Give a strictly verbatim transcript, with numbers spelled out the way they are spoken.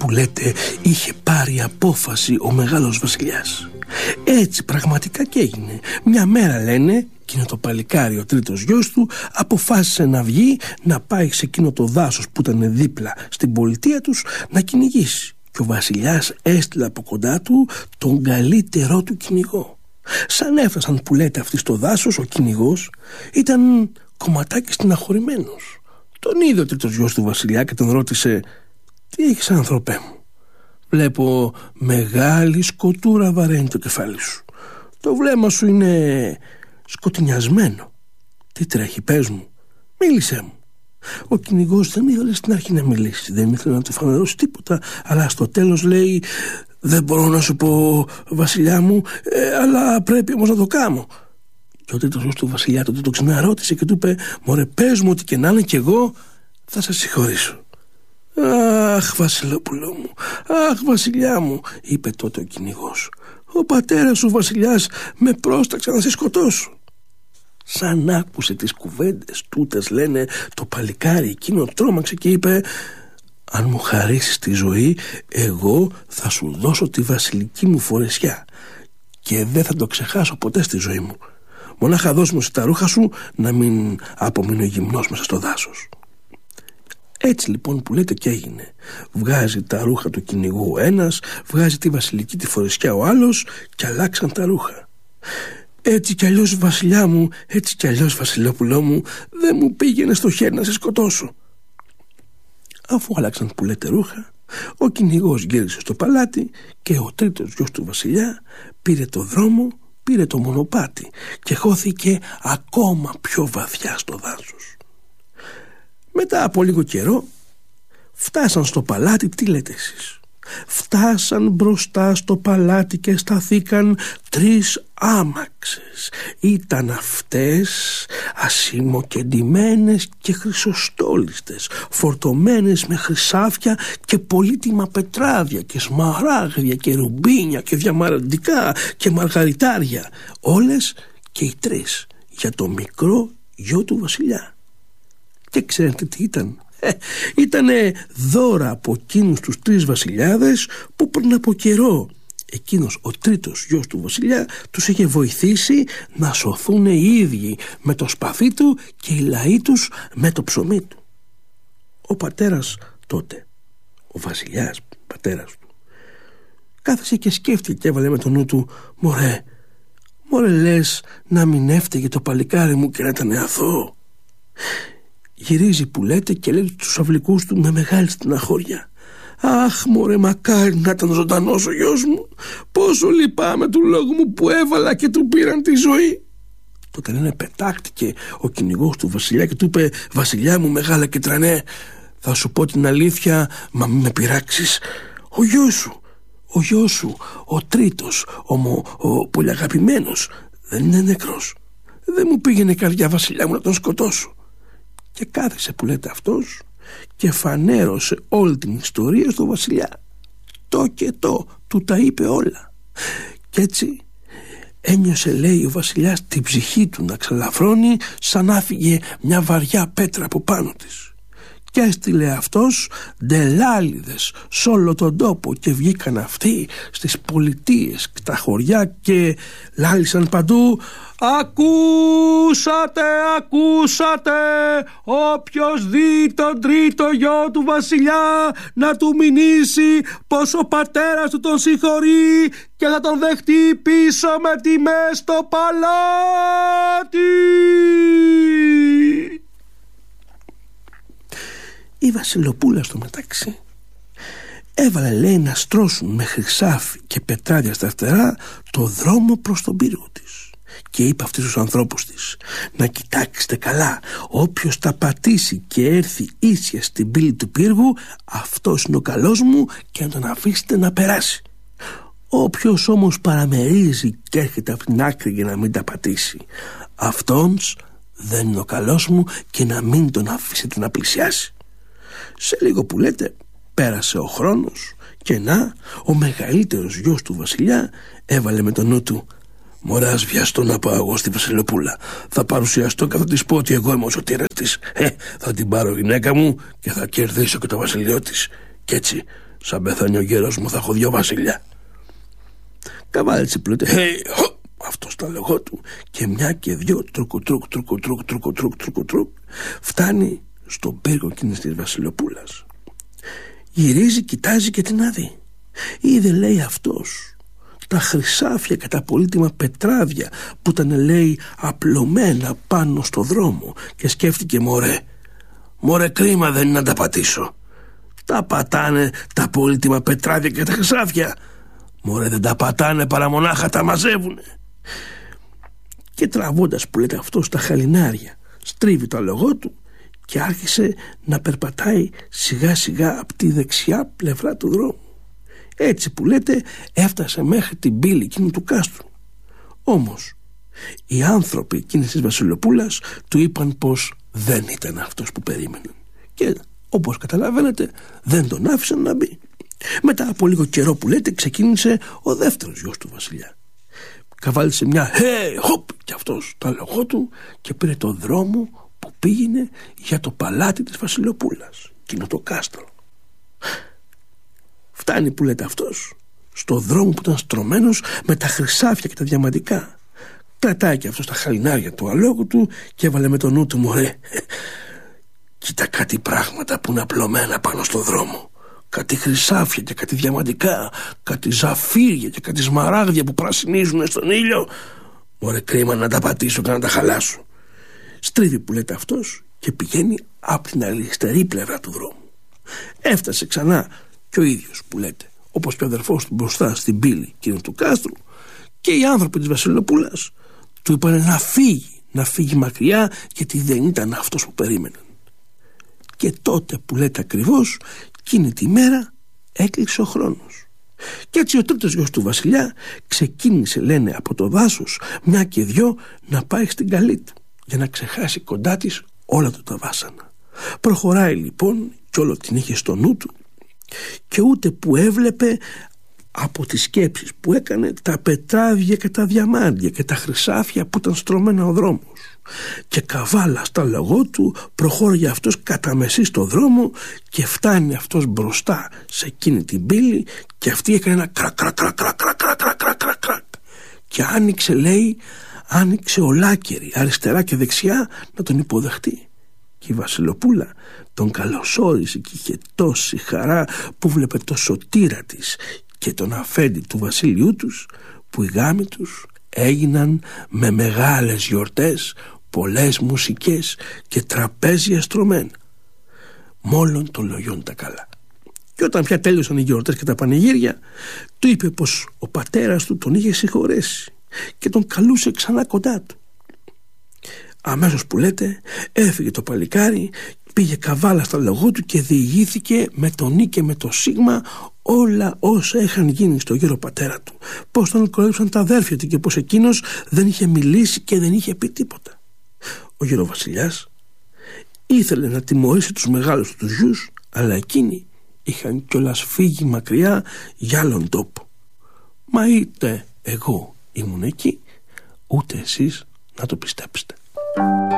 που λέτε είχε πάρει απόφαση ο μεγάλος βασιλιάς. Έτσι πραγματικά και έγινε. Μια μέρα, λένε, εκείνο το παλικάρι, ο τρίτος γιος του, αποφάσισε να βγει, να πάει σε εκείνο το δάσος που ήταν δίπλα στην πολιτεία τους να κυνηγήσει. Και ο βασιλιάς έστειλε από κοντά του τον καλύτερό του κυνηγό. Σαν έφτασαν, που λέτε, αυτοί στο δάσος, ο κυνηγός ήταν κομματάκι στεναχωρημένος. Τον είδε ο τρίτος γιος του βασιλιά και τον ρώτησε: «Τι έχεις, άνθρωπέ μου? Βλέπω μεγάλη σκοτούρα βαραίνει το κεφάλι σου. Το βλέμμα σου είναι σκοτεινιασμένο. Τι τρέχει, πες μου, μίλησέ μου». Ο κυνηγός δεν ήθελε στην αρχή να μιλήσει, δεν ήθελε να του φανερώσει τίποτα, αλλά στο τέλος λέει: «Δεν μπορώ να σου πω, βασιλιά μου, ε, αλλά πρέπει όμως να το κάνω». Και ο τρίτος γιος του βασιλιά τότε το ξαναρώτησε και του είπε: «Μωρέ, πες μου, ό,τι και να είναι, κι εγώ θα σε συγχωρήσω». «Αχ, βασιλόπουλό μου, αχ, βασιλιά μου», είπε τότε ο κυνηγός, «ο πατέρας σου βασιλιάς με πρόσταξε να σε σκοτώσω». Σαν άκουσε τις κουβέντες τούτες, λένε, το παλικάρι εκείνο τρόμαξε και είπε: «Αν μου χαρίσεις τη ζωή, εγώ θα σου δώσω τη βασιλική μου φορεσιά και δεν θα το ξεχάσω ποτέ στη ζωή μου. Μονάχα δώσ' μου τα ρούχα σου να μην απομείνω γυμνός μέσα στο δάσος». Έτσι λοιπόν, που λέτε, και έγινε. Βγάζει τα ρούχα του κυνηγού ο ένας, βγάζει τη βασιλική τη φορεσιά ο άλλος και αλλάξαν τα ρούχα. «Έτσι κι αλλιώς, βασιλιά μου, έτσι κι αλλιώς, βασιλόπουλό μου, δεν μου πήγαινε στο χέρι να σε σκοτώσω». Αφού άλλαξαν, που λέτε, ρούχα, ο κυνηγός γύρισε στο παλάτι και ο τρίτος γιος του βασιλιά πήρε το δρόμο, πήρε το μονοπάτι και χώθηκε ακόμα πιο βαθιά στο δάσος. Μετά από λίγο καιρό φτάσαν στο παλάτι. Τι λέτε εσείς? Φτάσαν μπροστά στο παλάτι και σταθήκαν τρεις άμαξες. Ήταν αυτές ασημοκεντημένες και χρυσοστόλιστες, φορτωμένες με χρυσάφια και πολύτιμα πετράδια και σμαράγδια και ρουμπίνια και διαμαντικά και μαργαριτάρια, όλες και οι τρεις για το μικρό γιο του βασιλιά. Και ξέρετε τι ήταν? Ε, ήτανε δώρα από εκείνους τους τρεις βασιλιάδες που πριν από καιρό εκείνος ο τρίτος γιος του βασιλιά τους είχε βοηθήσει να σωθούν οι ίδιοι με το σπαθί του και οι λαοί τους με το ψωμί του. Ο πατέρας τότε, ο βασιλιάς πατέρας του, κάθεσε και σκέφτηκε και έβαλε με το νου του: «Μωρέ, μωρέ, λες να μην έφταιγε το παλικάρι μου και να ήταν αθώο?» Γυρίζει, που λέτε, και λέει στους αυλικούς του με μεγάλη στεναχώρια: «Αχ, μωρέ, μακάρι να ήταν ζωντανός ο γιος μου. Πόσο λυπάμαι του λόγου μου που έβαλα και του πήραν τη ζωή». Τότε, λένε, πετάχτηκε ο κυνηγός του βασιλιά και του είπε: «Βασιλιά μου, μεγάλα και τρανέ, θα σου πω την αλήθεια, μα μην με πειράξεις. Ο γιος σου, ο γιος σου, ο τρίτος, ο, ο πολύ αγαπημένος, δεν είναι νεκρός. Δεν μου πήγαινε καρδιά, βασιλιά μου, να τον σκοτώσω». Και κάθισε, που λέτε, αυτός και φανέρωσε όλη την ιστορία στο βασιλιά. Το και το του τα είπε όλα. Κι έτσι ένιωσε, λέει, ο βασιλιάς την ψυχή του να ξαλαφρώνει σαν άφηγε μια βαριά πέτρα από πάνω της. Και έστειλε αυτός ντελάλιδες σε όλο τον τόπο και βγήκαν αυτοί στις πολιτείες, τα χωριά και λάλησαν παντού: «Ακούσατε, ακούσατε, όποιος δει τον τρίτο γιο του βασιλιά να του μηνύσει πως ο πατέρας του τον συγχωρεί και θα τον δεχτεί πίσω με τιμές στο παλάτι». Η βασιλοπούλα στο μεταξύ έβαλε, λέει, να στρώσουν με χρυσάφι και πετράδια στα φτερά το δρόμο προς τον πύργο της. Και είπε αυτούς τους ανθρώπους της: «Να κοιτάξετε καλά, όποιος τα πατήσει και έρθει ίσια στην πύλη του πύργου, αυτός είναι ο καλός μου και να τον αφήσετε να περάσει. Όποιος όμως παραμερίζει και έρχεται από την άκρη για να μην τα πατήσει, αυτός δεν είναι ο καλός μου και να μην τον αφήσετε να πλησιάσει». Σε λίγο, που λέτε, πέρασε ο χρόνος και να, ο μεγαλύτερος γιος του βασιλιά έβαλε με το νου του: «Μωρέ, ας βιαστώ να πάω εγώ στη βασιλοπούλα. Θα παρουσιαστώ και θα της πω ότι εγώ είμαι ο σωτήρας της. Ε, θα την πάρω γυναίκα μου και θα κερδίσω και το βασιλιό της. Κι έτσι σαν πεθάνει ο γέρος μου θα έχω δυο βασιλιά. Καβάλισε που λέτε hey, ho! Αυτό στα λογό του και μια και δυο τρουκου τρουκ τρουκου τρουκ τρουκου τρουκ τρουκου τρουκ φτάνει στον πύργο εκείνης της Βασιλοπούλας. Γυρίζει, κοιτάζει και τι να δει. Είδε, λέει, αυτός τα χρυσάφια και τα πολύτιμα πετράδια που ήταν, λέει, απλωμένα πάνω στο δρόμο και σκέφτηκε, μωρέ, μωρέ κρίμα δεν είναι να τα πατήσω. Τα πατάνε τα πολύτιμα πετράδια και τα χρυσάφια. Μωρέ δεν τα πατάνε παρά μονάχα τα μαζεύουνε. Και τραβώντας που λέτε αυτό στα χαλινάρια στρίβει το αλογό του και άρχισε να περπατάει σιγά σιγά από τη δεξιά πλευρά του δρόμου. Έτσι που λέτε έφτασε μέχρι την πύλη εκείνου του κάστρου. Όμως οι άνθρωποι εκείνης της Βασιλοπούλας του είπαν πως δεν ήταν αυτός που περίμεναν και όπως καταλαβαίνετε δεν τον άφησαν να μπει. Μετά από λίγο καιρό που λέτε ξεκίνησε ο δεύτερος γιος του βασιλιά. Καβάλισε μια hey, hop, και αυτός το αλογό του και πήρε το δρόμο που πήγαινε για το παλάτι της Βασιλοπούλας, εκείνο το κάστρο. Φτάνει που λέτε αυτός στο δρόμο που ήταν στρωμένος με τα χρυσάφια και τα διαμαντικά. Κρατάει και αυτός τα χαλινάρια του αλόγου του και έβαλε με το νου του, μωρέ, κοίτα κάτι πράγματα που είναι απλωμένα πάνω στο δρόμο. Κάτι χρυσάφια και κάτι διαμαντικά, κάτι ζαφύρια και κάτι σμαράγδια που πρασινίζουν στον ήλιο. Μωρέ κρίμα να τα πατήσω και να τα χαλάσω. Στρίβει που λέτε αυτός και πηγαίνει από την αριστερή πλευρά του δρόμου. Έφτασε ξανά και ο ίδιος που λέτε, όπως και ο αδερφός του μπροστά στην πύλη εκείνου του κάστρου, και οι άνθρωποι της Βασιλοπούλας του είπαν να φύγει, να φύγει μακριά, γιατί δεν ήταν αυτός που περίμεναν. Και τότε που λέτε ακριβώς, εκείνη τη μέρα έκλεισε ο χρόνος. Και έτσι ο τρίτος γιος του βασιλιά ξεκίνησε, λένε, από το δάσος μια και δυο να πάει στην καλή του για να ξεχάσει κοντά της όλα του τα βάσανα. Προχωράει λοιπόν και όλο την είχε στο νου του και ούτε που έβλεπε από τις σκέψεις που έκανε τα πετράδια και τα διαμάντια και τα χρυσάφια που ήταν στρωμένα ο δρόμος. Και καβάλα στα λογό του προχώρησε αυτός κατά μεσή στο δρόμο και φτάνει αυτός μπροστά σε εκείνη την πύλη και αυτή έκανε ένα κρακ κρακ κρακ κρακ κρακ κρακ κρακ κρακ κρακ και άνοιξε, λέει, άνοιξε ολάκερη αριστερά και δεξιά να τον υποδεχτεί. Και η Βασιλοπούλα τον καλωσόρισε και είχε τόση χαρά που βλέπε το σωτήρα της και τον αφέντη του βασίλειού τους, που οι γάμοι τους έγιναν με μεγάλες γιορτές, πολλές μουσικές και τραπέζια στρωμένα, μόλον των λογιών τα καλά. Και όταν πια τέλειωσαν οι γιορτές και τα πανηγύρια, του είπε πως ο πατέρας του τον είχε συγχωρέσει και τον καλούσε ξανά κοντά του. Αμέσως που λέτε έφυγε το παλικάρι, πήγε καβάλα στα λογό του και διηγήθηκε με τον νι και με το σίγμα όλα όσα είχαν γίνει στο γέρο πατέρα του, πως τον κορόιδεψαν τα αδέρφια του και πως εκείνος δεν είχε μιλήσει και δεν είχε πει τίποτα. Ο γεροβασιλιάς ήθελε να τιμωρήσει τους μεγάλους τους γιους, αλλά εκείνοι είχαν κιόλας φύγει μακριά για άλλον τόπο. Μα είτε εγώ ήμουν εκεί, ούτε εσείς να το πιστέψετε.